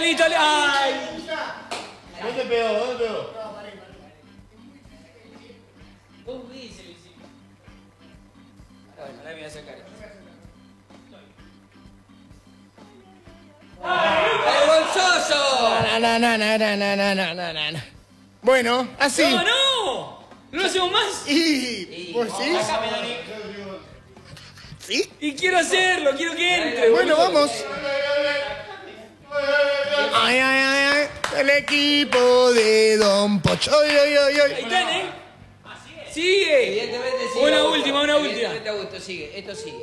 listo. ¡Ay! ¿Dónde pegó? ¿Dónde pegó? Dos veces le hicimos. Ahora me voy a sacar. ¡Vergonzoso! No. Bueno, así. ¡No, no! ¿No lo hacemos más? Y... ¿Vos sí? Sácame, Dani. ¿Sí? Y quiero hacerlo, quiero que entre. Bueno, boludo. vamos. Ay. El equipo de Don Pocho. Ahí están, ¿eh? Sigue. Evidentemente sigue. Una Augusto. última. Evidentemente Augusto sigue. Esto sigue.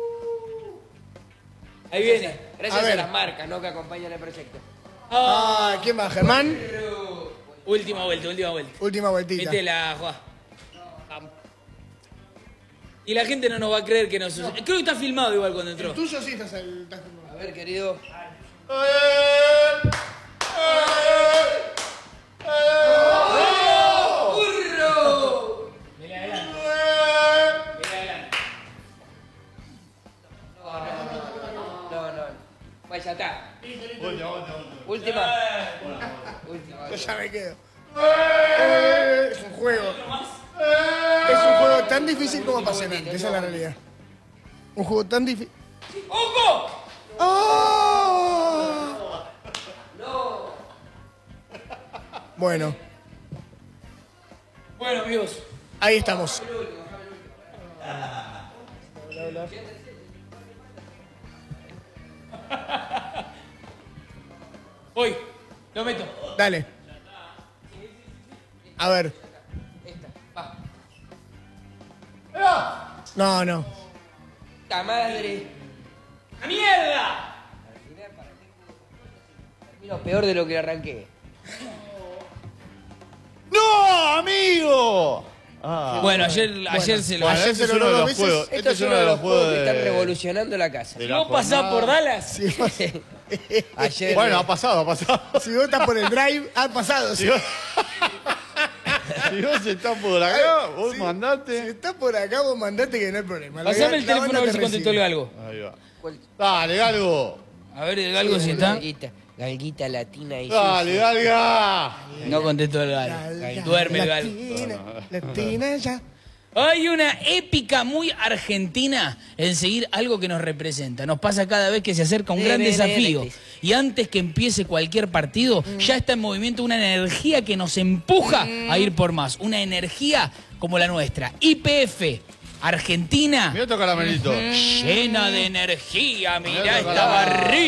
Ahí viene. Gracias A a ver. las marcas, ¿no? Que acompañan el proyecto. Ah, ¿quién va? ¿Germán? Última vuelta. Última vueltita. Métela, Juan. Y la gente no nos va a creer que no sucede. Creo que está filmado igual cuando entró. El tuyo sí estás A ver, querido. ¡Burro! Mira adelante. No. Pues ya está. Última. Última. Yo ya me quedo. Es un juego. Es un juego tan difícil como apasionante. Esa es la realidad. Un juego tan difícil. ¡Ojo! ¡Oh! Bueno, Bueno, amigos. ahí estamos. Voy. Lo meto. Dale. A ver. Esta. Va. No. ¡Ta madre! ¡A mierda! Termino peor de lo que arranqué. ¡No, amigo! Ah. Bueno, ayer se lo... Bueno, Ayer este se es uno de logró los dos juegos. veces. Este Esto es uno de los juegos que están revolucionando la casa. de la ¿No pasás jornada. por Dallas? Si Ayer. Bueno, ha pasado. si vos estás por el drive, ha pasado. Si vos, si vos estás por acá, vos Si mandate. estás por acá, vos mandate que no hay problema. Pasame el La teléfono banda a ver te si contestó el recibe. galgo. Ahí va. ¿Cuál? Dale, Galgo. A ver el galgo si está. Galguita latina y Dale, sucia. Galga. No contestó el galgo. Duerme el galgo. Latina ya. Hay una épica muy argentina en seguir algo que nos representa. Nos pasa cada vez que se acerca un gran desafío. Y antes que empiece cualquier partido, ya está en movimiento una energía que nos empuja a ir por más. Una energía como la nuestra. YPF, Argentina, Mira otro caramelito. llena de energía. Mirá Mirá, esta barriga.